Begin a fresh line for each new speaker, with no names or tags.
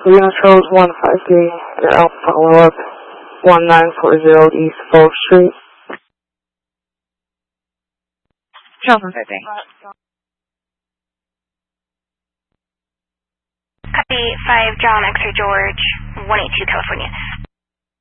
Lena Charles 153, and I'll follow up 1940 East 4th Street.
Charles 153.
Copy 5 John X-ray George, 182 California.